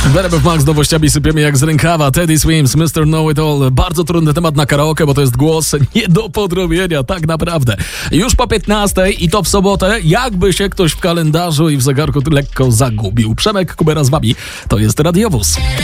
W RMF Max nowościami sypiemy jak z rękawa. Teddy Swims, Mr. Know It All. Bardzo trudny temat na karaoke, bo to jest głos nie do podrobienia, tak naprawdę. Już po 15 i to w sobotę, jakby się ktoś w kalendarzu i w zegarku lekko zagubił. Przemek Kubera z wami. To jest Radiowóz.